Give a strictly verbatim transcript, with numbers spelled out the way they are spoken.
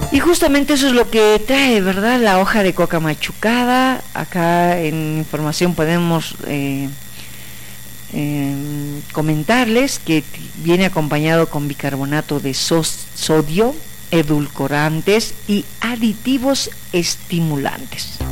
Y justamente eso es lo que trae, ¿verdad? La hoja de coca machucada. Acá en información podemos eh, eh, comentarles que viene acompañado con bicarbonato de sos- sodio, edulcorantes y aditivos estimulantes.